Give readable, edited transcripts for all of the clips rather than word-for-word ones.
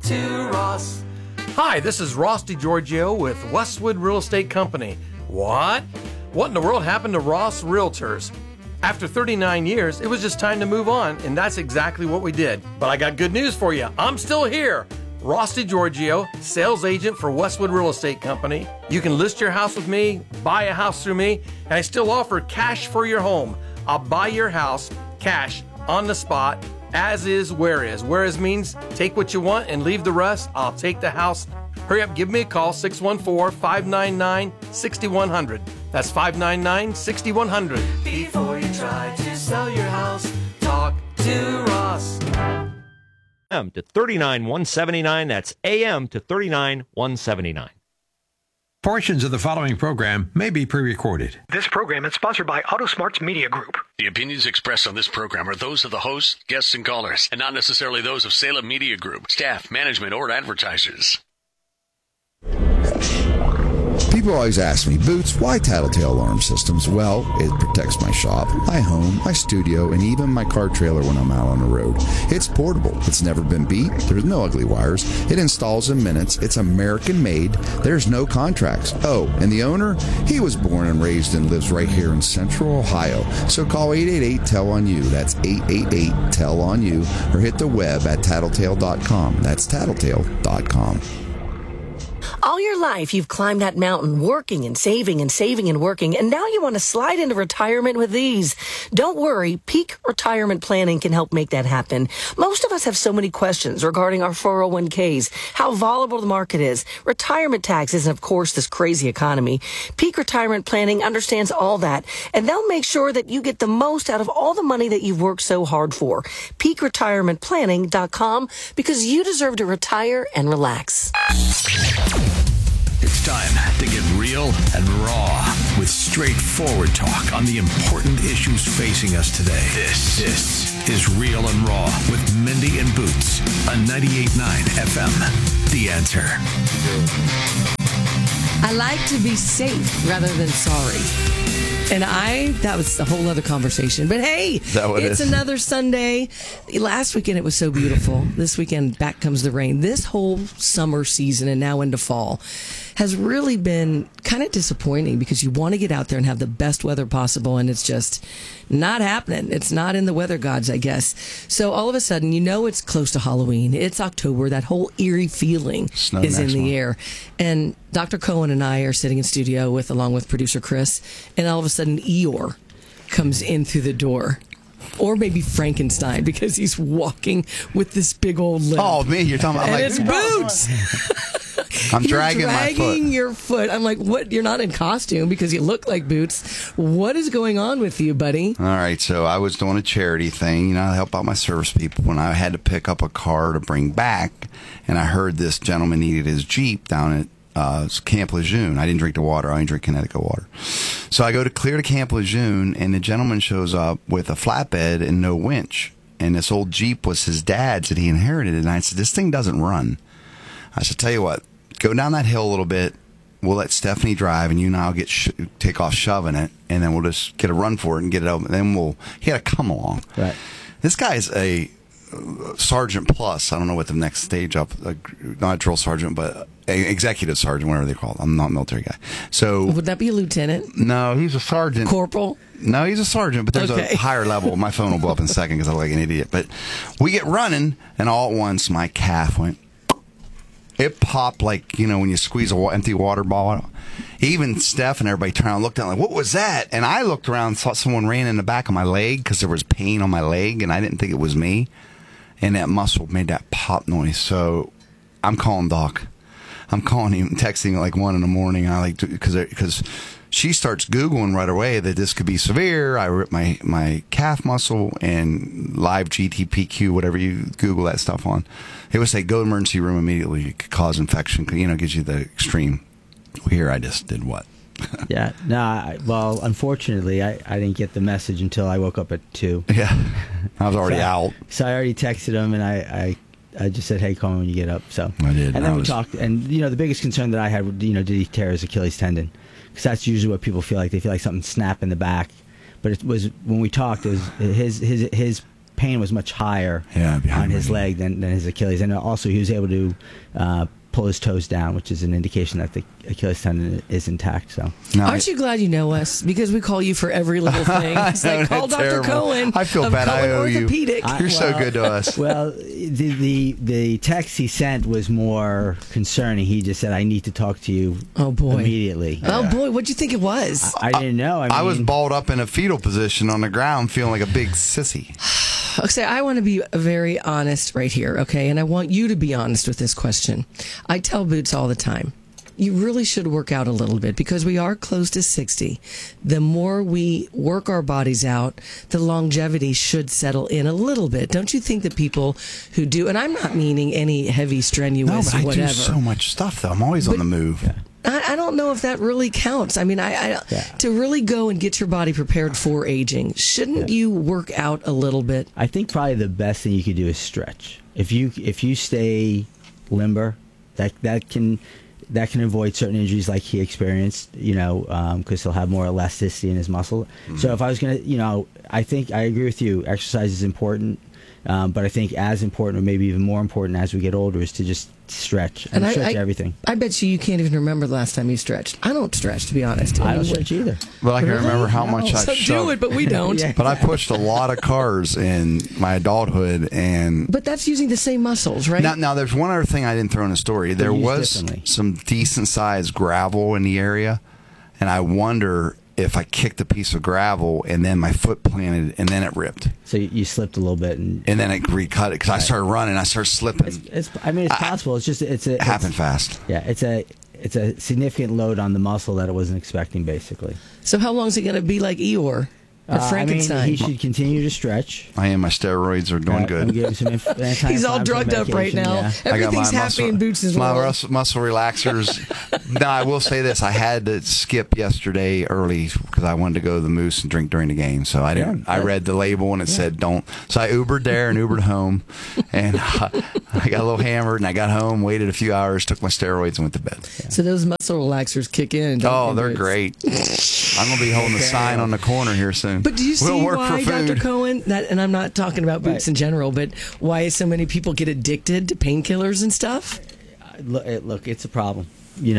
to Ross. Hi, this is Ross DiGiorgio with Westwood Real Estate Company. What? What in the world happened to Ross Realtors? After 39 years, it was just time to move on, and that's exactly what we did. But I got good news for you. I'm still here. Ross DiGiorgio, sales agent for Westwood Real Estate Company. You can list your house with me, buy a house through me, and I still offer cash for your home. I'll buy your house, cash, on the spot, as is, where is. Where is means take what you want and leave the rest. I'll take the house. Hurry up, give me a call, 614-599-6100. That's 599-6100. Before you try to sell your house, talk to Ross. AM to 39,179. That's AM to 39,179. Portions of the following program may be pre-recorded. This program is sponsored by AutoSmarts Media Group. The opinions expressed on this program are those of the hosts, guests, and callers, and not necessarily those of Salem Media Group, staff, management, or advertisers. People always ask me, Boots, why Tattletale Alarm Systems? Well, it protects my shop, my home, my studio, and even my car trailer when I'm out on the road. It's portable. It's never been beat. There's no ugly wires. It installs in minutes. It's American-made. There's no contracts. Oh, and the owner? He was born and raised and lives right here in Central Ohio. So call 888-TEL-ON-YOU. That's 888-TEL-ON-YOU. Or hit the web at tattletale.com. That's tattletale.com. All your life, you've climbed that mountain, working and saving and saving and working, and now you want to slide into retirement with ease. Don't worry, Peak Retirement Planning can help make that happen. Most of us have so many questions regarding our 401ks, how volatile the market is, retirement taxes, and of course, this crazy economy. Peak Retirement Planning understands all that, and they'll make sure that you get the most out of all the money that you've worked so hard for. PeakRetirementPlanning.com, because you deserve to retire and relax. It's time to get real and raw with straightforward talk on the important issues facing us today. This is Real and Raw with Mindy and Boots on 98.9 FM. The Answer. I like to be safe rather than sorry. And that was a whole other conversation. But hey, it's another Sunday. Last weekend it was so beautiful. This weekend, back comes the rain. This whole summer season and now into fall has really been kind of disappointing because you want to get out there and have the best weather possible, and it's just not happening. It's not in the weather gods, I guess. So all of a sudden, it's close to Halloween. It's October. That whole eerie feeling is in the air. And Dr. Cohen and I are sitting in studio along with producer Chris, and all of a sudden Eeyore comes in through the door. Or maybe Frankenstein, because he's walking with this big old limp. Oh, me, you're talking about... And it's Boots! I'm dragging my foot. Dragging your foot. I'm like, what? You're not in costume because you look like Boots. What is going on with you, buddy? All right, so I was doing a charity thing. I help out my service people when I had to pick up a car to bring back, and I heard this gentleman needed his Jeep down at Camp Lejeune. I didn't drink the water. I only drink Connecticut water. So I go to clear to Camp Lejeune, and the gentleman shows up with a flatbed and no winch. And this old Jeep was his dad's that he inherited. And I said, this thing doesn't run. I said, tell you what, go down that hill a little bit. We'll let Stephanie drive, and you and I'll take off shoving it, and then we'll just get a run for it and get it over. Then he had to come along. Right. This guy's a Sergeant Plus. I don't know what the next stage up, not a drill sergeant, but executive sergeant, whatever they call it. I'm not a military guy. So would that be a lieutenant? No, he's a sergeant. Corporal? No, he's a sergeant, but there's a higher level. My phone will blow up in a second because I look like an idiot. But we get running, and all at once my calf went. It popped like, when you squeeze an empty water bottle. Even Steph and everybody turned around and looked at like, what was that? And I looked around and thought someone ran in the back of my leg because there was pain on my leg, and I didn't think it was me. And that muscle made that pop noise. So I'm calling Doc. I'm calling him, texting at like 1 in the morning. I because she starts Googling right away that this could be severe. I ripped my calf muscle and live GTPQ, whatever you Google that stuff on. It would say go to emergency room immediately. It could cause infection. Gives you the extreme. Here I just did what? Yeah. No, well, unfortunately, I didn't get the message until I woke up at 2. Yeah. I was already out. So I already texted him, and I just said, hey, call me when you get up. So I did. And then we talked, and, the biggest concern that I had, did he tear his Achilles tendon? Because that's usually what people feel like. They feel like something snapped in the back. But it was, when we talked, it was his pain was much higher on his leg than his Achilles, and also he was able to pull his toes down, which is an indication that the Achilles tendon is intact. So, aren't you glad you know us? Because we call you for every little thing. It's like, call Dr. Cohen. I feel bad. I owe you. You're so good to us. Well, the text he sent was more concerning. He just said, "I need to talk to you." Immediately. Oh boy, what'd you think it was? I didn't know. I was balled up in a fetal position on the ground, feeling like a big sissy. Okay, I want to be very honest right here, okay? And I want you to be honest with this question. I tell Boots all the time, you really should work out a little bit because we are close to 60. The more we work our bodies out, the longevity should settle in a little bit. Don't you think that people who do, and I'm not meaning any heavy, strenuous, I whatever. do so much stuff, though. I'm always on the move. Yeah. I don't know if that really counts. I mean, to really go and get your body prepared for aging, shouldn't you work out a little bit? I think probably the best thing you could do is stretch. If you stay limber, that can avoid certain injuries like he experienced. Because he'll have more elasticity in his muscle. Mm-hmm. So if I was gonna, I think I agree with you. Exercise is important. But I think as important, or maybe even more important as we get older, is to just stretch and stretch everything. I bet you can't even remember the last time you stretched. I don't stretch, to be honest. I don't stretch either. But I can remember how much I shoved. Do it, but we don't. But I pushed a lot of cars in my adulthood, But that's using the same muscles, right? Now there's one other thing I didn't throw in the story. There was some decent sized gravel in the area, and I wonder if I kicked a piece of gravel and then my foot planted and then it ripped. So you slipped a little bit and then it recut it because I started running. I started slipping. It's possible. It happened fast. Yeah, it's a significant load on the muscle that it wasn't expecting, basically. So how long is it going to be like Eeyore? Or Frankenstein. He should continue to stretch. My steroids are doing good. I'm giving some He's all drugged up right now. Yeah. Everything's happy in Boots' world. My muscle relaxers. Now, I will say this. I had to skip yesterday early because I wanted to go to the Moose and drink during the game. So I didn't. I read the label and it said don't. So I Ubered there and Ubered home. And I got a little hammered and I got home, waited a few hours, took my steroids and went to bed. Yeah. So those muscle relaxers kick in. They're great. I'm going to be holding a sign on the corner here soon. But do you see why, Dr. Cohen, and I'm not talking about Boots in general, but why so many people get addicted to painkillers and stuff? Look, it's a problem,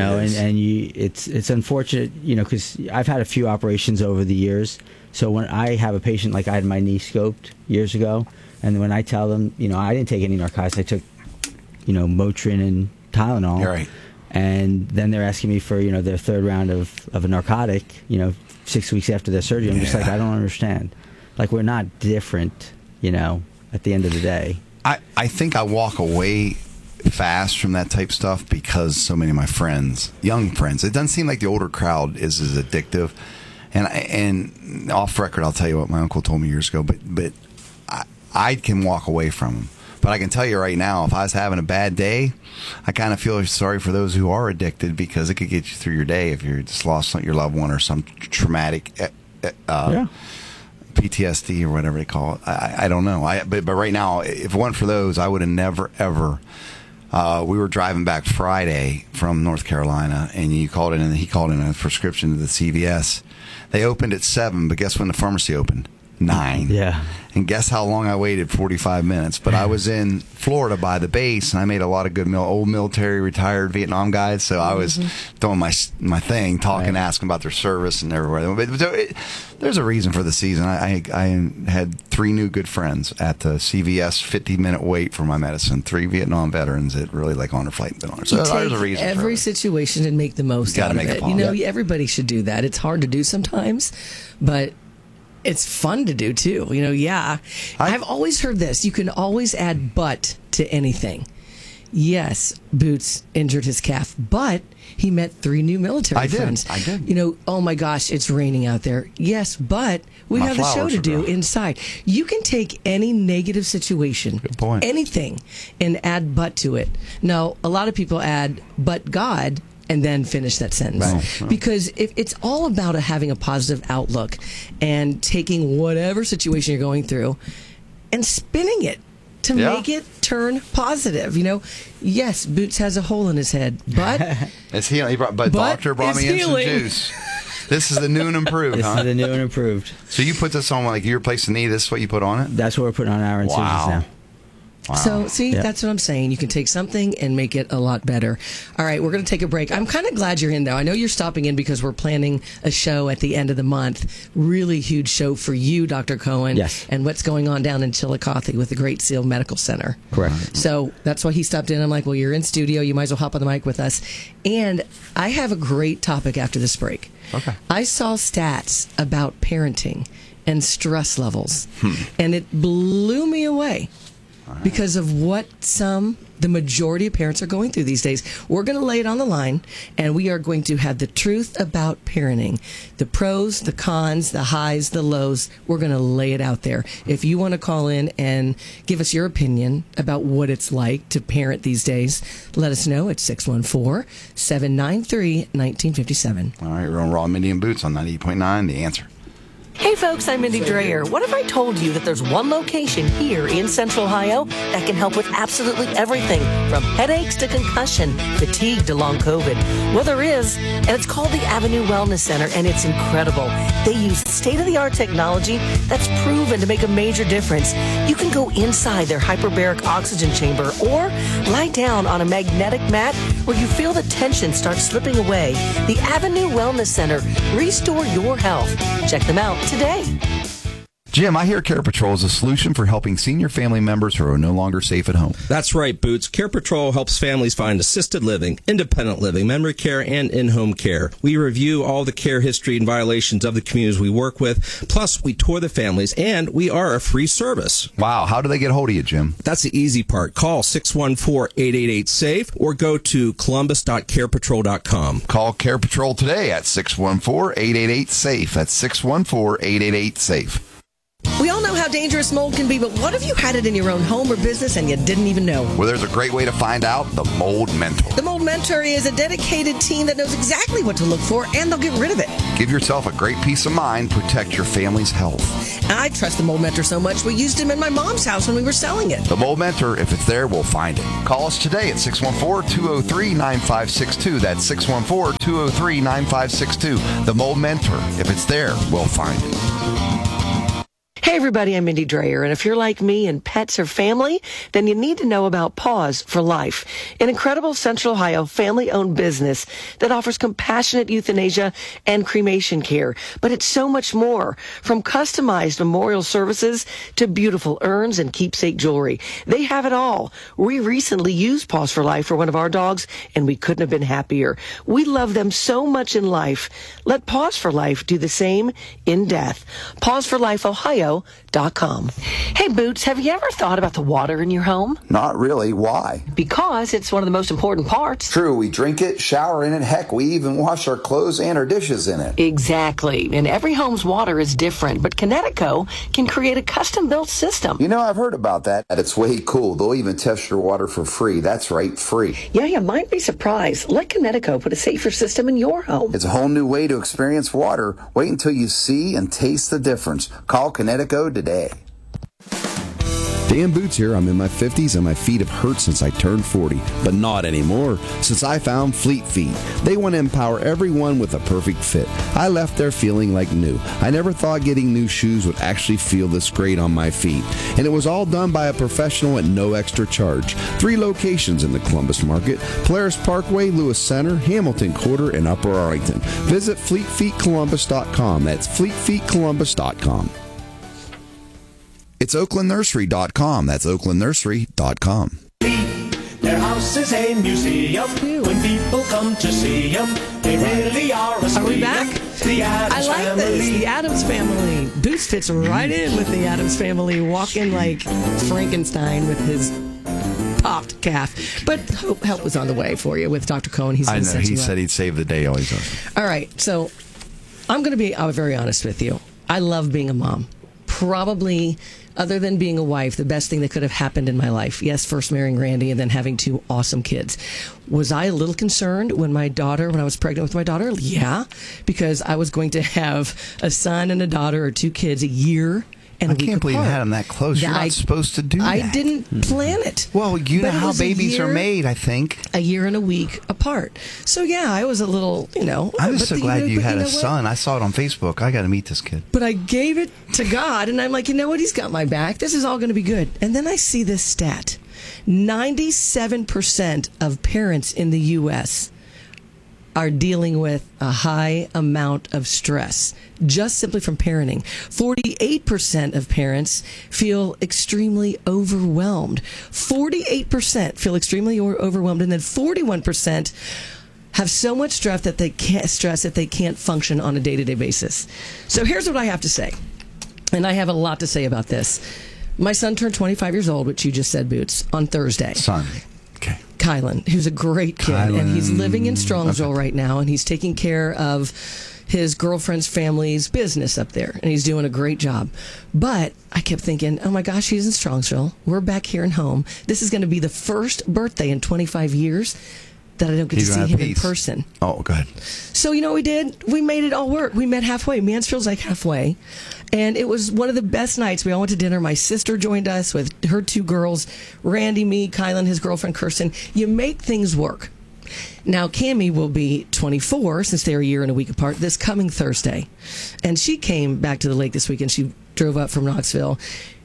it's unfortunate, because I've had a few operations over the years. So when I have a patient, like I had my knee scoped years ago, and when I tell them, I didn't take any narcotics, I took, Motrin and Tylenol. You're right. And then they're asking me for, their third round of a narcotic, 6 weeks after their surgery. I'm just like, I don't understand. Like, we're not different, at the end of the day. I think I walk away fast from that type stuff because so many of my friends, young friends, it doesn't seem like the older crowd is as addictive. And off record, I'll tell you what my uncle told me years ago, but I can walk away from them. But I can tell you right now, if I was having a bad day, I kind of feel sorry for those who are addicted because it could get you through your day if you just lost your loved one or some traumatic PTSD or whatever they call it. I don't know. But right now, if it weren't for those, I would have never, ever. We were driving back Friday from North Carolina, and he called in a prescription to the CVS. They opened at 7, but guess when the pharmacy opened? 9. Yeah. And guess how long I waited? 45 minutes. But I was in Florida by the base, and I made a lot of good old military, retired Vietnam guys. So I was doing my thing, talking, asking about their service and everywhere. But there's a reason for the season. I had 3 new good friends at the CVS 50-minute wait for my medicine. 3 Vietnam veterans that really like honor flight and been on. So there's a reason. Every situation and make the most out of it. Everybody should do that. It's hard to do sometimes, but it's fun to do too. I've always heard this. You can always add but to anything. Yes, Boots injured his calf, but he met 3 new military friends. I did. Oh my gosh, it's raining out there. Yes, but we have a show to do inside. You can take any negative situation, anything, and add but to it. Now, a lot of people add but God and then finish that sentence. Right. Because if it's all about having a positive outlook and taking whatever situation you're going through and spinning it to make it turn positive. Yes, Boots has a hole in his head, but it's healing. But doctor brought me in some juice. This is the new and improved, This huh? is the new and improved. So you put this on, like, you replace the knee, this is what you put on it? That's what we're putting on our incisions now. Wow. So, see, that's what I'm saying. You can take something and make it a lot better. All right, we're going to take a break. I'm kind of glad you're in, though. I know you're stopping in because we're planning a show at the end of the month. Really huge show for you, Dr. Cohen. Yes. And what's going on down in Chillicothe with the Great Seal Medical Center. Correct. So that's why he stopped in. I'm like, well, you're in studio. You might as well hop on the mic with us. And I have a great topic after this break. Okay. I saw stats about parenting and stress levels, and it blew me away. Because of what the majority of parents are going through these days. We're going to lay it on the line, and we are going to have the truth about parenting. The pros, the cons, the highs, the lows. We're going to lay it out there. If you want to call in and give us your opinion about what it's like to parent these days, let us know at 614-793-1957. All right, we're on Raw, Mindy, and Boots on 98.9, The Answer. Hey folks, I'm Mindy Dreyer. What if I told you that there's one location here in Central Ohio that can help with absolutely everything from headaches to concussion, fatigue to long COVID? Well, there is, and it's called the Avenue Wellness Center, and it's incredible. They use state-of-the-art technology that's proven to make a major difference. You can go inside their hyperbaric oxygen chamber or lie down on a magnetic mat where you feel the tension start slipping away. The Avenue Wellness Center. Restore your health. Check them out today. Jim, I hear Care Patrol is a solution for helping senior family members who are no longer safe at home. That's right, Boots. Care Patrol helps families find assisted living, independent living, memory care, and in-home care. We review all the care history and violations of the communities we work with. Plus, we tour the families, and we are a free service. Wow, how do they get hold of you, Jim? That's the easy part. Call 614-888-SAFE or go to columbus.carepatrol.com. Call Care Patrol today at 614-888-SAFE. That's 614-888-SAFE. We all know how dangerous mold can be, but what if you had it in your own home or business and you didn't even know? Well, there's a great way to find out. The Mold Mentor. The Mold Mentor is a dedicated team that knows exactly what to look for, and they'll get rid of it. Give yourself a great peace of mind. Protect your family's health. I trust the Mold Mentor so much, we used him in my mom's house when we were selling it. The Mold Mentor, if it's there, we'll find it. Call us today at 614-203-9562. That's 614-203-9562. The Mold Mentor, if it's there, we'll find it. Hey everybody, I'm Mindy Dreyer, and if you're like me and pets are family, then you need to know about Paws for Life, an incredible Central Ohio family-owned business that offers compassionate euthanasia and cremation care. But it's so much more, from customized memorial services to beautiful urns and keepsake jewelry. They have it all. We recently used Paws for Life for one of our dogs, and we couldn't have been happier. We love them so much in life. Let Paws for Life do the same in death. PawsForLifeOhio.com. Hey, Boots, have you ever thought about the water in your home? Not really. Why? Because it's one of the most important parts. True, we drink it, shower in it, heck, we even wash our clothes and our dishes in it. Exactly. And every home's water is different, but Connecticut can create a custom-built system. You know, I've heard about that. It's way cool. They'll even test your water for free. That's right, free. Yeah, you might be surprised. Let Connecticut put a safer system in your home. It's a whole new way to experience water. Wait until you see and taste the difference. Call Connecticut today. Dan Boots here. I'm in my 50s and my feet have hurt since I turned 40, but not anymore since I found Fleet Feet. They want to empower everyone with a perfect fit. I left there feeling like new. I never thought getting new shoes would actually feel this great on my feet, and it was all done by a professional at no extra charge. 3 locations in the Columbus market: Polaris Parkway, Lewis Center, Hamilton Quarter, and Upper Arlington. Visit FleetFeetColumbus.com. That's FleetFeetColumbus.com. It's OaklandNursery.com. That's OaklandNursery.com. Their house is a museum. When people come to see them, they really are a Are we back? The Addams I like Family. this. The Addams Family. Boots fits right in with the Addams Family, walking like Frankenstein with his popped calf. But help was on the way for you with Dr. Cohen. He's I gonna know. set He you said up. he'd save the day. Always does. All right. So I'm going to be very honest with you. I love being a mom. Probably, other than being a wife, the best thing that could have happened in my life. Yes, first marrying Randy and then having 2 awesome kids. Was I a little concerned when I was pregnant with my daughter? Yeah, because I was going to have a son and a daughter, or 2 kids, a year and I a week can't believe you apart. had them that close. You're not supposed to do that. I didn't plan it. Well, you know But it how was a babies are year- made, I think. A year and a week apart. So, yeah, I was a little, I'm just so glad you had a what? son. I saw it on Facebook. I got to meet this kid. But I gave it to God, and I'm like, you know what? He's got my back. This is all going to be good. And then I see this stat. 97% of parents in the U.S. are dealing with a high amount of stress, just simply from parenting. 48% of parents feel extremely overwhelmed. 48% feel extremely overwhelmed, and then 41% have so much stress that they can't function on a day-to-day basis. So here's what I have to say, and I have a lot to say about this. My son turned 25 years old, which you just said, Boots, on Thursday. Son. Kylan, who's a great kid, and he's living in Strongsville right now, and he's taking care of his girlfriend's family's business up there, and he's doing a great job. But I kept thinking, oh my gosh, he's in Strongsville. We're back here at home. This is going to be the first birthday in 25 years that I don't get to see him in person. Oh, good. So, you know what we did? We made it all work. We met halfway. Mansfield's like halfway. And it was one of the best nights. We all went to dinner. My sister joined us with her two girls, Randy, me, Kylan, his girlfriend, Kirsten. You make things work. Now, Cammie will be 24, since they're a year and a week apart, this coming Thursday. And she came back to the lake this weekend. She drove up from Knoxville.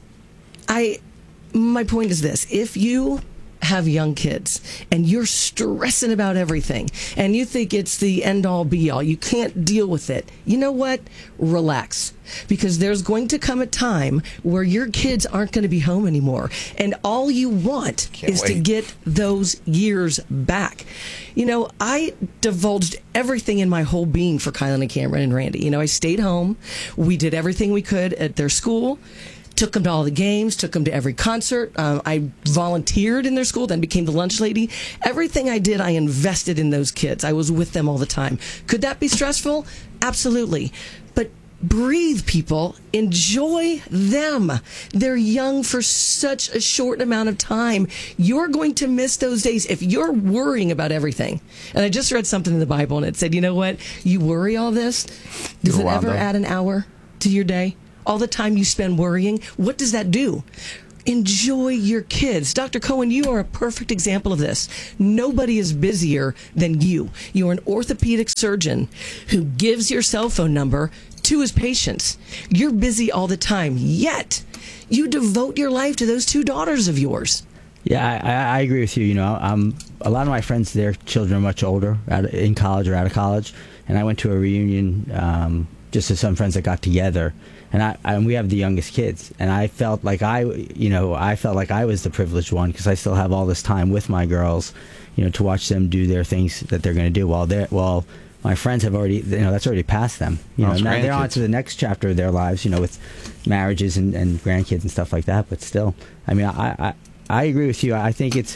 My point is this. If you have young kids and you're stressing about everything and you think it's the end all be all, you can't deal with it, you know what? Relax. Because there's going to come a time where your kids aren't going to be home anymore. And all you want is to get those years back. You know, I divulged everything in my whole being for Kylan and Cameron and Randy. You know, I stayed home. We did everything we could at their school. Took them to all the games, took them to every concert. I volunteered in their school, then became the lunch lady. Everything I did, I invested in those kids. I was with them all the time. Could that be stressful? Absolutely. But breathe, people. Enjoy them. They're young for such a short amount of time. You're going to miss those days if you're worrying about everything. And I just read something in the Bible, and it said, you know what? You worry all this. Does it ever add an hour to your day? All the time you spend worrying, what does that do? Enjoy your kids. Dr. Cohen, you are a perfect example of this. Nobody is busier than you. You're an orthopedic surgeon who gives your cell phone number to his patients. You're busy all the time, yet you devote your life to those two daughters of yours. Yeah, I agree with you. You know, a lot of my friends, their children are much older, in college or out of college, and I went to a reunion just to some friends that got together. And we have the youngest kids, and I felt like I was the privileged one because I still have all this time with my girls, you know, to watch them do their things that they're going to do while my friends have already, you know, that's already past them. You know, now they're on to the next chapter of their lives, you know, with marriages and grandkids and stuff like that. But still, I mean, I agree with you. I think it's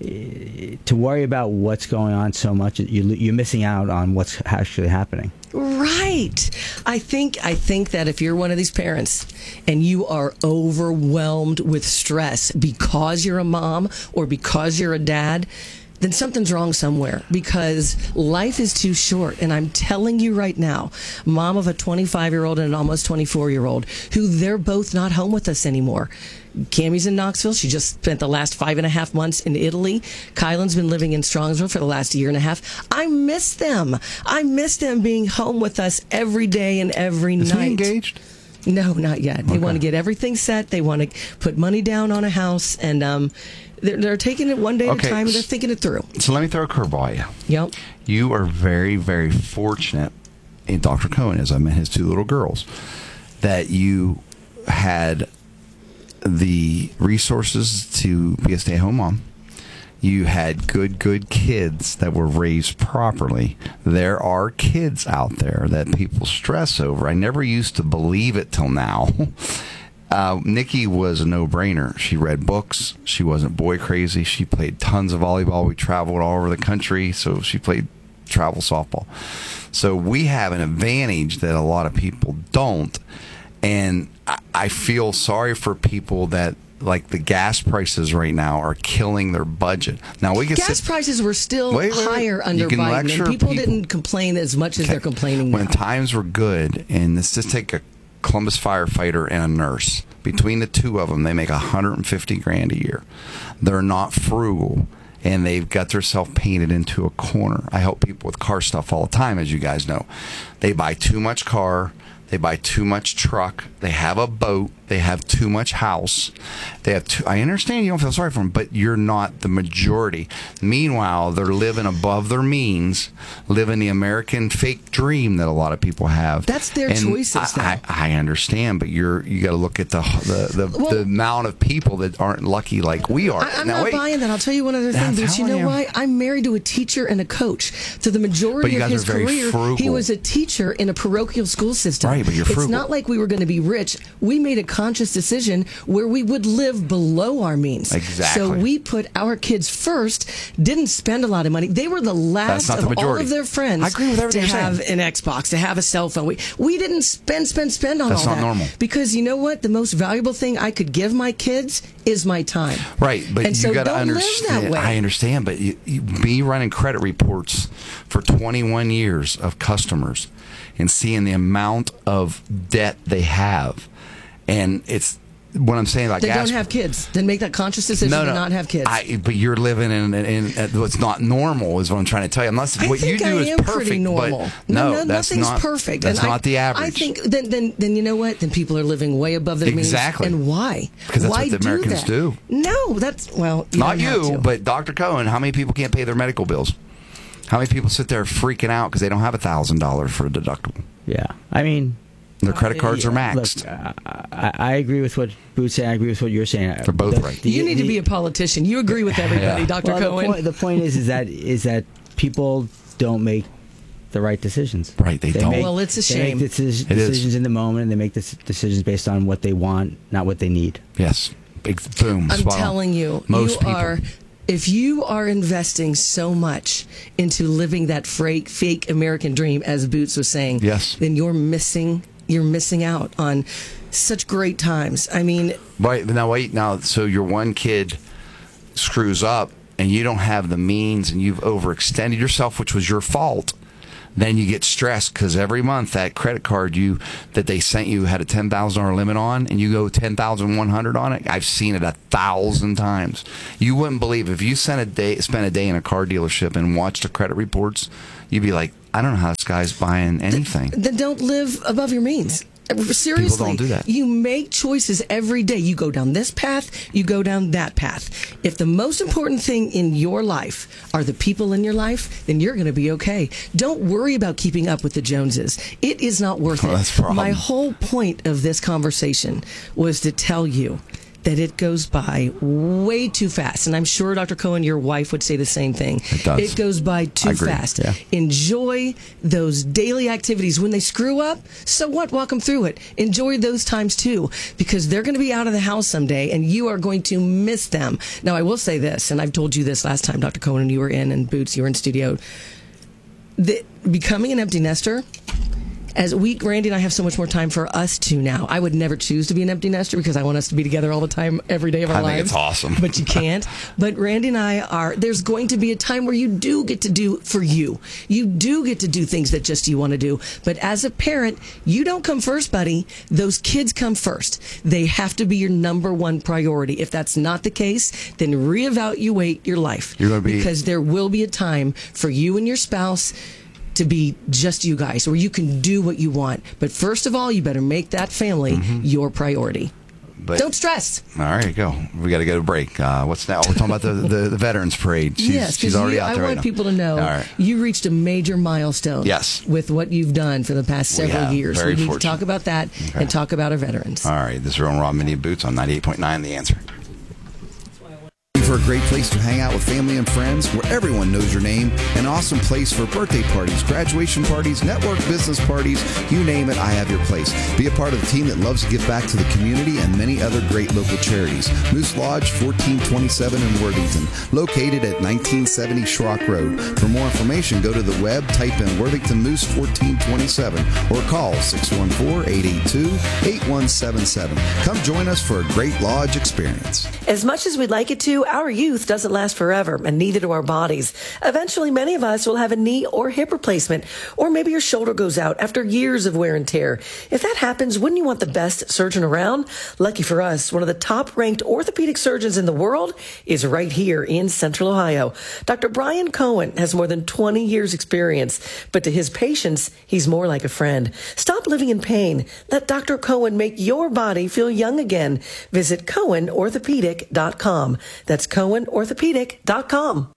to worry about what's going on so much, you're missing out on what's actually happening. Right. I think that if you're one of these parents and you are overwhelmed with stress because you're a mom or because you're a dad, then something's wrong somewhere, because life is too short. And I'm telling you right now, mom of a 25-year-old and an almost 24-year-old, who they're both not home with us anymore. Cammie's in Knoxville. She just spent the last 5.5 months in Italy. Kylan's been living in Strongsville for the last year and a half. I miss them. I miss them being home with us every day and every night. Is he engaged? No, not yet. They want to get everything set. They want to put money down on a house, and they're taking it one day at a time, and they're thinking it through. So let me throw a curveball at you. Yep. You are very, very fortunate, and Dr. Cohen, as I met his two little girls, that you had the resources to be a stay-at-home mom. You had good kids that were raised properly. There are kids out there that people stress over. I never used to believe it till now. Nikki was a no-brainer. She read books. She wasn't boy crazy. She played tons of volleyball. We traveled all over the country, so she played travel softball. So we have an advantage that a lot of people don't. And I feel sorry for people that, like, the gas prices right now are killing their budget. Now we can gas prices were still higher under Biden, and people didn't complain as much as they're complaining now. When times were good, and let's just take a Columbus firefighter and a nurse. Between the two of them, they make $150,000 a year. They're not frugal, and they've got themselves painted into a corner. I help people with car stuff all the time, as you guys know. They buy too much car. They buy too much truck. They have a boat. They have too much house. They have I understand you don't feel sorry for them, but you're not the majority. Meanwhile, they're living above their means, living the American fake dream that a lot of people have. That's their choices. I understand, but you got to look at the amount of people that aren't lucky like we are. I'm not buying that. I'll tell you one other thing, but you know why? I'm married to a teacher and a coach. So the majority of his career, he was a teacher in a parochial school system. Right, but you're frugal. It's not like we were going to be rich. We made a conscious decision where we would live below our means. Exactly. So we put our kids first, didn't spend a lot of money. They were the last of all of their friends I agree with everything to you're have saying. an Xbox, to have a cell phone. We didn't spend on That's all that. That's not normal. Because you know what? The most valuable thing I could give my kids is my time. Right, but and you so got to don't understand. live that way. I understand, but me running credit reports for 21 years of customers and seeing the amount of debt they have, and it's what I'm saying. Like, they don't have kids. Then make that conscious decision to not have kids. But you're living in what's not normal is what I'm trying to tell you. Unless what you do is perfect. Pretty normal. But no, that's nothing's not perfect. That's not the average. I think then you know what? Then people are living way above their means. Exactly. And why? Because that's why what the Americans do. No, that's not you, but Dr. Cohen. How many people can't pay their medical bills? How many people sit there freaking out because they don't have $1,000 for a deductible? Yeah, I mean, their credit cards are maxed. Look, I agree with what Boots said. I agree with what you're saying. They're both right. You need to be a politician. You agree with everybody, Dr. Cohen. The point is that people don't make the right decisions. Right, they don't. Well, it's a shame. They make decisions in the moment, and they make decisions based on what they want, not what they need. Yes. Boom. I'm telling you, most people. If you are investing so much into living that fake American dream, as Boots was saying, yes, then you're missing out on such great times. I mean, wait, so your one kid screws up and you don't have the means and you've overextended yourself, which was your fault. Then you get stressed because every month that credit card that they sent you had a $10,000 limit on, and you go $10,100 on it. I've seen it 1,000 times. You wouldn't believe if you spent a day in a car dealership and watched the credit reports. You'd be like, I don't know how this guy's buying anything. Then don't live above your means. Seriously, people don't do that. You make choices every day. You go down this path, you go down that path. If the most important thing in your life are the people in your life, then you're going to be okay. Don't worry about keeping up with the Joneses. It is not worth it. That's the problem. My whole point of this conversation was to tell you that it goes by way too fast. And I'm sure, Dr. Cohen, your wife would say the same thing. It does. It goes by too fast. Yeah. Enjoy those daily activities. When they screw up, so what? Walk them through it. Enjoy those times too, because they're going to be out of the house someday and you are going to miss them. Now, I will say this, and I've told you this last time, Dr. Cohen, and you were in, and Boots, you were in studio. Becoming an empty nester, Randy and I have so much more time for us two now. I would never choose to be an empty nester because I want us to be together all the time, every day of our lives. I think it's awesome. But you can't. But Randy and I there's going to be a time where you do get to do for you. You do get to do things that just you want to do. But as a parent, you don't come first, buddy. Those kids come first. They have to be your number one priority. If that's not the case, then reevaluate your life. Because there will be a time for you and your spouse to be just you guys, where you can do what you want. But first of all, you better make that family your priority. But, don't stress. All right, go. We got to go to break. What's now? We're talking about the Veterans Parade. She's already out there. I want people to know you reached a major milestone. Yes. With what you've done for the past several years. We need to talk about that and talk about our veterans. All right, this is Real and Raw, Mindy and Boots on 98.9 The Answer. For a great place to hang out with family and friends where everyone knows your name, an awesome place for birthday parties, graduation parties, network business parties, you name it, I have your place. Be a part of the team that loves to give back to the community and many other great local charities. Moose Lodge, 1427 in Worthington, located at 1970 Schrock Road. For more information, go to the web, type in Worthington Moose 1427 or call 614-882-8177. Come join us for a great lodge experience. As much as we'd like it to, our Our youth doesn't last forever, and neither do our bodies. Eventually, many of us will have a knee or hip replacement, or maybe your shoulder goes out after years of wear and tear. If that happens, wouldn't you want the best surgeon around? Lucky for us, one of the top-ranked orthopedic surgeons in the world is right here in Central Ohio. Dr. Brian Cohen has more than 20 years experience, but to his patients, he's more like a friend. Stop living in pain. Let Dr. Cohen make your body feel young again. Visit CohenOrthopedic.com. That's CohenOrthopedic.com.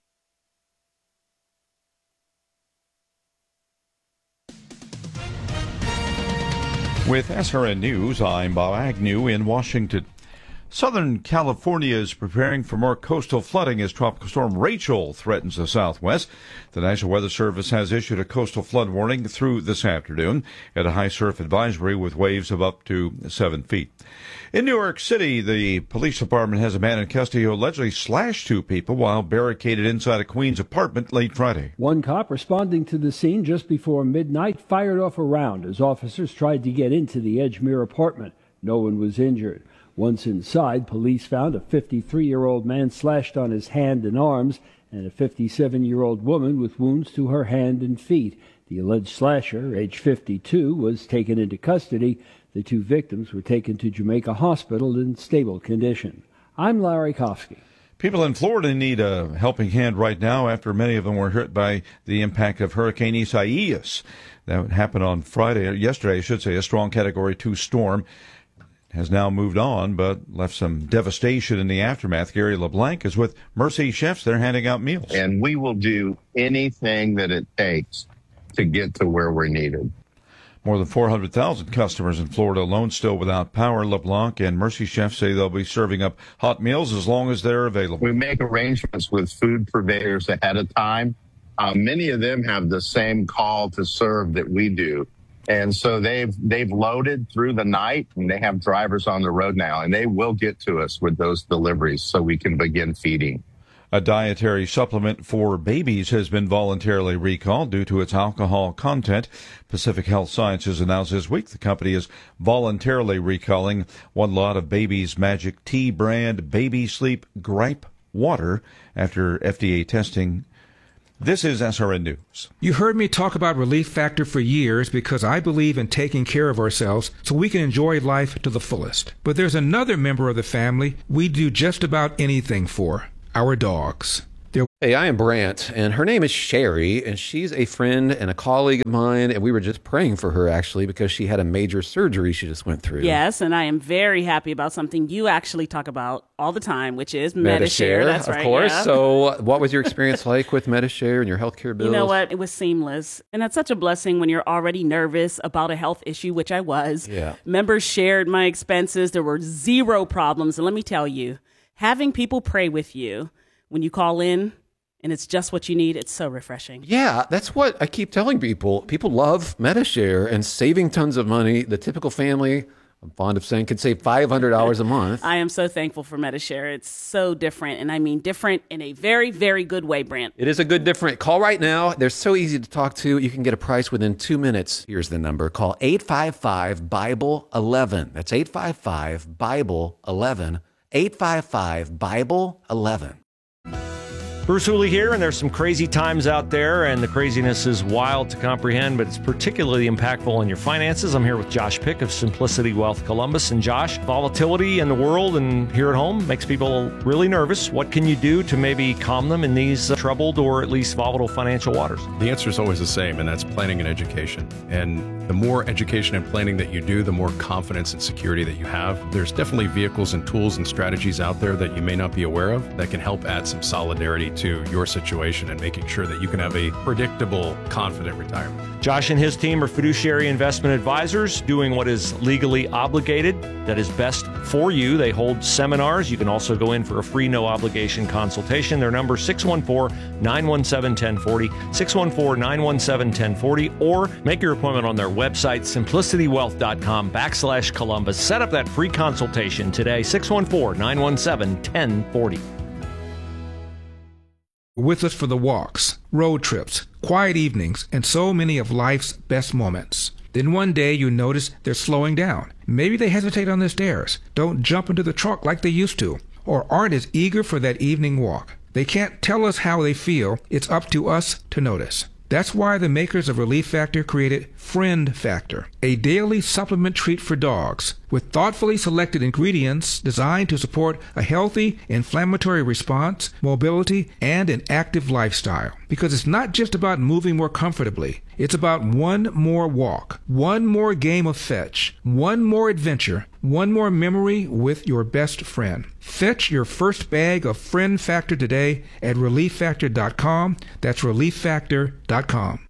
With SRN News, I'm Bob Agnew in Washington. Southern California is preparing for more coastal flooding as Tropical Storm Rachel threatens the southwest. The National Weather Service has issued a coastal flood warning through this afternoon and a high surf advisory with waves of up to 7 feet. In New York City, the police department has a man in custody who allegedly slashed 2 people while barricaded inside a Queens apartment late Friday. One cop responding to the scene just before midnight fired off a round as officers tried to get into the Edgemere apartment. No one was injured. Once inside, police found a 53-year-old man slashed on his hand and arms and a 57-year-old woman with wounds to her hand and feet. The alleged slasher, age 52, was taken into custody. The 2 victims were taken to Jamaica Hospital in stable condition. I'm Larry Kofsky. People in Florida need a helping hand right now after many of them were hurt by the impact of Hurricane Isaias. That happened on yesterday, I should say, a strong Category 2 storm. Has now moved on, but left some devastation in the aftermath. Gary LeBlanc is with Mercy Chefs. They're handing out meals. And we will do anything that it takes to get to where we're needed. More than 400,000 customers in Florida alone still without power. LeBlanc and Mercy Chefs say they'll be serving up hot meals as long as they're available. We make arrangements with food purveyors ahead of time. Many of them have the same call to serve that we do. And so they've loaded through the night, and they have drivers on the road now, and they will get to us with those deliveries so we can begin feeding. A dietary supplement for babies has been voluntarily recalled due to its alcohol content. Pacific Health Sciences announced this week the company is voluntarily recalling one lot of Baby's Magic Tea brand Baby Sleep Gripe Water after FDA testing. This is SRN News. You heard me talk about Relief Factor for years because I believe in taking care of ourselves so we can enjoy life to the fullest. But there's another member of the family we do just about anything for, our dogs. Hey, I am Brant, and her name is Sherry, and she's a friend and a colleague of mine, and we were just praying for her, actually, because she had a major surgery she just went through. Yes, and I am very happy about something you actually talk about all the time, which is Medi-Share. That's right, of course. Yeah. So what was your experience like with Medi-Share and your healthcare bills? You know what? It was seamless, and it's such a blessing when you're already nervous about a health issue, which I was. Yeah. Members shared my expenses. There were 0 problems, and let me tell you, having people pray with you when you call in, and it's just what you need, it's so refreshing. Yeah, that's what I keep telling people. People love Medi-Share and saving tons of money. The typical family, I'm fond of saying, could save $500 a month. I am so thankful for Medi-Share. It's so different, and I mean different in a very, very good way, Brant. It is a good different. Call right now. They're so easy to talk to. You can get a price within 2 minutes. Here's the number. Call 855-BIBLE-11. That's 855-BIBLE-11. 855-BIBLE-11. Bruce Hooley here, and there's some crazy times out there, and the craziness is wild to comprehend, but it's particularly impactful in your finances. I'm here with Josh Pick of Simplicity Wealth Columbus. And Josh, volatility in the world and here at home makes people really nervous. What can you do to maybe calm them in these troubled or at least volatile financial waters? The answer is always the same, and that's planning and education. And the more education and planning that you do, the more confidence and security that you have. There's definitely vehicles and tools and strategies out there that you may not be aware of that can help add some solidarity to your situation and making sure that you can have a predictable, confident retirement. Josh and his team are fiduciary investment advisors doing what is legally obligated, that is best for you. They hold seminars. You can also go in for a free, no-obligation consultation. Their number is 614-917-1040, 614-917-1040, or make your appointment on their website, simplicitywealth.com/Columbus. Set up that free consultation today, 614-917-1040. With us for the walks, road trips, quiet evenings, and so many of life's best moments. Then one day you notice they're slowing down. Maybe they hesitate on the stairs, don't jump into the truck like they used to, or aren't as eager for that evening walk. They can't tell us how they feel. It's up to us to notice. That's why the makers of Relief Factor created Friend Factor, a daily supplement treat for dogs with thoughtfully selected ingredients designed to support a healthy inflammatory response, mobility, and an active lifestyle. Because it's not just about moving more comfortably. It's about one more walk, one more game of fetch, one more adventure, one more memory with your best friend. Fetch your first bag of Friend Factor today at ReliefFactor.com. That's ReliefFactor.com.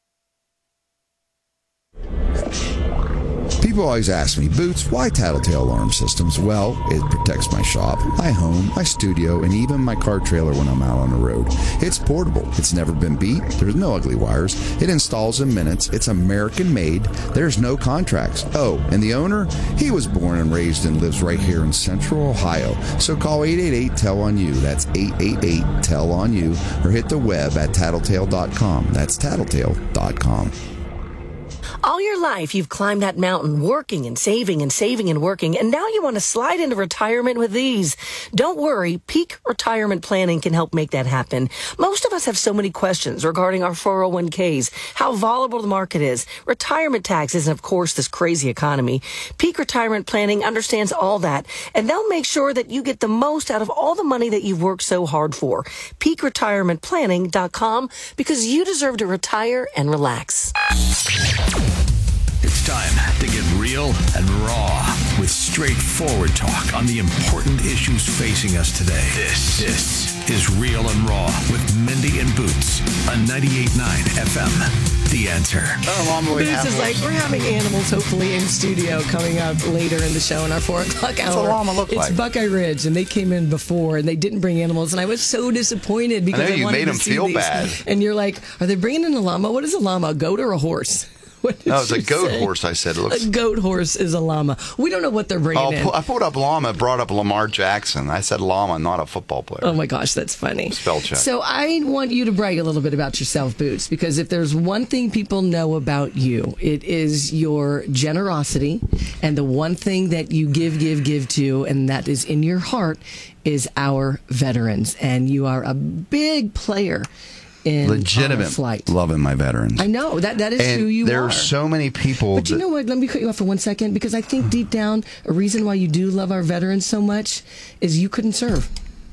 People always ask me, Boots, why Tattletale Alarm Systems? Well, it protects my shop, my home, my studio, and even my car trailer when I'm out on the road. It's portable. It's never been beat. There's no ugly wires. It installs in minutes. It's American-made. There's no contracts. Oh, and the owner? He was born and raised and lives right here in Central Ohio. So call 888-TELL-ON-YOU. That's 888-TELL-ON-YOU. Or hit the web at tattletale.com. That's tattletale.com. All your life, you've climbed that mountain, working and saving and saving and working, and now you want to slide into retirement with ease. Don't worry, Peak Retirement Planning can help make that happen. Most of us have so many questions regarding our 401ks, how volatile the market is, retirement taxes, and of course, this crazy economy. Peak Retirement Planning understands all that, and they'll make sure that you get the most out of all the money that you've worked so hard for. PeakRetirementPlanning.com, because you deserve to retire and relax. It's time to get real and raw with straightforward talk on the important issues facing us today. This is Real and Raw with Mindy and Boots on 98.9 FM. The Answer. Boots is like, we're having animals hopefully in studio coming up later in the show in our 4 o'clock hour. What's a llama look like? It's Buckeye Ridge, and they came in before, and they didn't bring animals, and I was so disappointed because I know you wanted made to them see feel these. bad. And you're like, are they bringing in a llama? What is a llama? A goat or a horse? No, it's a goat horse, I said. It looks... A goat horse is a llama. We don't know what they're bringing in. I pulled up llama, brought up Lamar Jackson. I said llama, not a football player. Oh, my gosh, that's funny. Spell check. So I want you to brag a little bit about yourself, Boots, because if there's one thing people know about you, it is your generosity, and the one thing that you give to, and that is in your heart, is our veterans. And you are a big player in legitimate flight. Loving my veterans. I know that is and who you are. There are so many people. But you know what? Let me cut you off for 1 second, because I think deep down, a reason why you do love our veterans so much is you couldn't serve.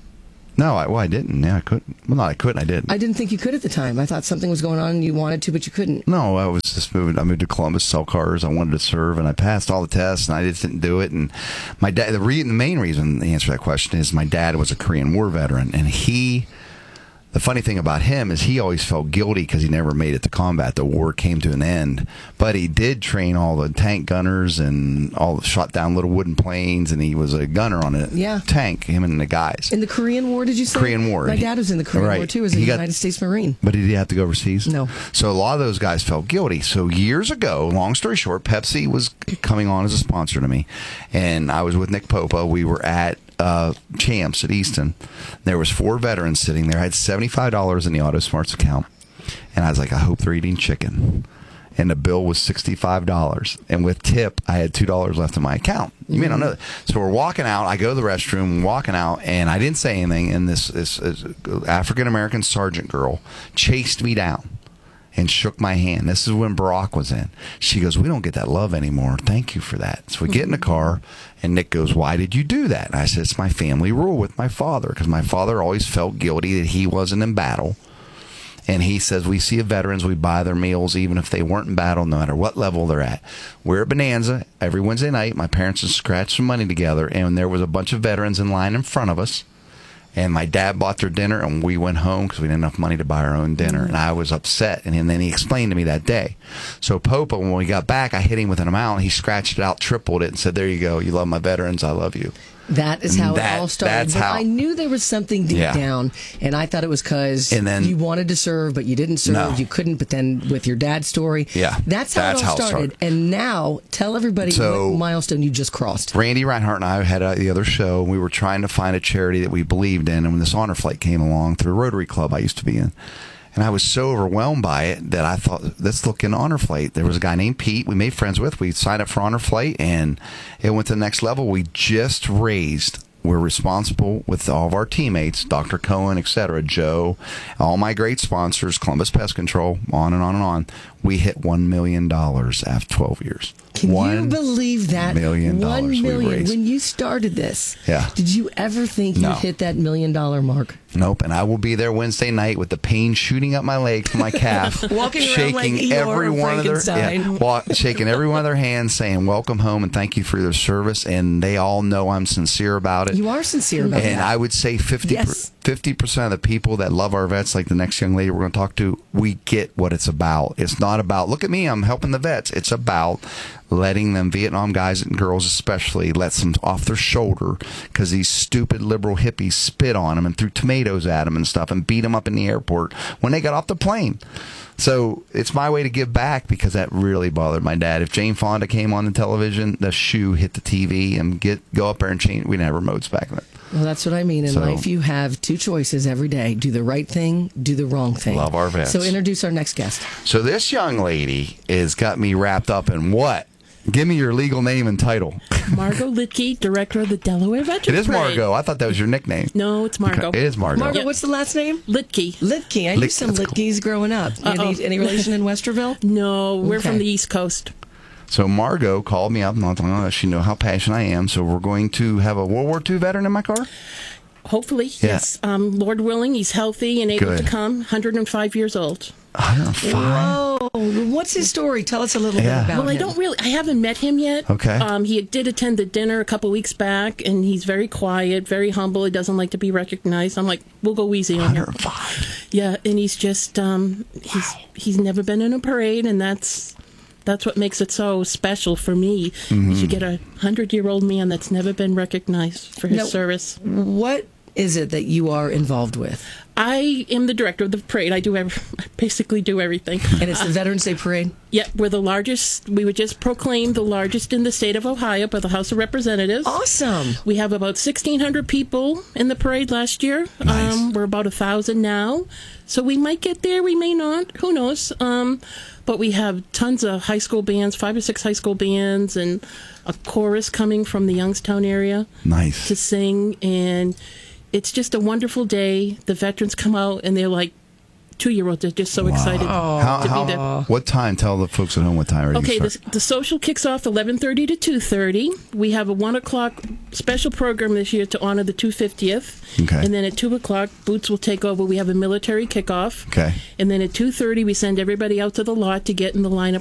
No, I didn't. Yeah, I couldn't. Well, not I couldn't. I didn't. I didn't think you could at the time. I thought something was going on and you wanted to, but you couldn't. No, I was just moving. I moved to Columbus, sell cars. I wanted to serve, and I passed all the tests, and I just didn't do it. And my dad. The main reason to answer that question is my dad was a Korean War veteran, and he. The funny thing about him is he always felt guilty because he never made it to combat. The war came to an end. But he did train all the tank gunners and shot down little wooden planes, and he was a gunner on a tank, him and the guys. In the Korean War, did you say? Korean War. My dad was in the Korean War, too, as a United States Marine. But did he have to go overseas? No. So a lot of those guys felt guilty. So years ago, long story short, Pepsi was coming on as a sponsor to me. And I was with Nick Popa. We were at Champs at Easton. There was 4 veterans sitting there. I had $75 in the Auto Smarts account, and I was like, I hope they're eating chicken. And the bill was $65, and with tip, I had $2 left in my account. You may not know that. So we're walking out. I go to the restroom, walking out, and I didn't say anything. And this African American sergeant girl chased me down and shook my hand. This is when Barack was in. She goes, we don't get that love anymore. Thank you for that. So we get in the car, and Nick goes, why did you do that? And I said, it's my family rule with my father, because my father always felt guilty that he wasn't in battle. And he says, we see veterans, we buy their meals, even if they weren't in battle, no matter what level they're at. We're at Bonanza every Wednesday night. My parents had scratched some money together, and there was a bunch of veterans in line in front of us. And my dad bought their dinner, and we went home because we didn't have enough money to buy our own dinner. And I was upset. And then he explained to me that day. So Popa, when we got back, I hit him with an amount. He scratched it out, tripled it, and said, there you go. You love my veterans. I love you. That is how it all started. But I knew there was something deep down, and I thought it was because you wanted to serve, but you didn't serve. No. You couldn't, but then with your dad's story, that's how it all started. And now, tell everybody what milestone you just crossed. Randy Reinhardt and I had the other show. We were trying to find a charity that we believed in, and when this honor flight came along through Rotary Club I used to be in, and I was so overwhelmed by it that I thought, let's look into Honor Flight. There was a guy named Pete we made friends with. We signed up for Honor Flight, and it went to the next level. We just raised we're responsible with all of our teammates, Dr. Cohen, etc., Joe, all my great sponsors, Columbus Pest Control, on and on and on. We hit $1 million after 12 years. Can you believe that? $1 million. $1 million. When you started this, did you ever think you'd hit that $1 million mark? Nope. And I will be there Wednesday night with the pain shooting up my leg from my calf, walking shaking around like every Eeyore one of their shaking every one of their hands, saying welcome home and thank you for your service. And they all know I'm sincere about it. You are sincere about it. And I would say 50% of the people that love our vets, like the next young lady we're going to talk to, we get what it's about. It's not about, look at me, I'm helping the vets. It's about letting them, Vietnam guys and girls especially, let them off their shoulder because these stupid liberal hippies spit on them and threw tomatoes at them and stuff and beat them up in the airport when they got off the plane. So it's my way to give back because that really bothered my dad. If Jane Fonda came on the television, the shoe hit the TV and go up there and change. We didn't have remotes back then. Well, that's what I mean. In life, you have two choices every day. Do the right thing, do the wrong thing. Love our vets. So introduce our next guest. So this young lady has got me wrapped up in what? Give me your legal name and title. Margot Litke, director of the Delaware Veterans It is Parade. Margot. I thought that was your nickname. No, it's Margot. Okay. It is Margot. Margot, what's the last name? Litke. Litke. I knew some Litkes growing up. Any relation in Westerville? No, we're from the East Coast. So Margot called me up and she knew how passionate I am. So we're going to have a World War II veteran in my car? Hopefully, yes. Lord willing, he's healthy and able to come. 105 years old. 105? Whoa. What's his story? Tell us a little bit about him. I haven't met him yet. Okay. He did attend the dinner a couple weeks back, and he's very quiet, very humble. He doesn't like to be recognized. I'm like, we'll go easy on him. 105. Yeah, and he's just, he's never been in a parade, and that's what makes it so special for me. Mm-hmm. Is you get a 100-year-old man that's never been recognized for his service. What is it that you are involved with? I am the director of the parade. I basically do everything. And it's the Veterans Day Parade? Yeah, we're the largest. We were just proclaimed the largest in the state of Ohio by the House of Representatives. Awesome. We have about 1,600 people in the parade last year. Nice. We're about 1,000 now. So we might get there, we may not. Who knows? But we have tons of high school bands, 5 or 6 high school bands, and a chorus coming from the Youngstown area. Nice. To sing, and it's just a wonderful day. The veterans come out, and they're like 2-year-olds. They're just so excited to be there. What time? Tell the folks at home what time. Okay, the social kicks off 11:30 to 2:30. We have a 1 o'clock special program this year to honor the 250th. Okay. And then at 2 o'clock, Boots will take over. We have a military kickoff. Okay. And then at 2:30, we send everybody out to the lot to get in the lineup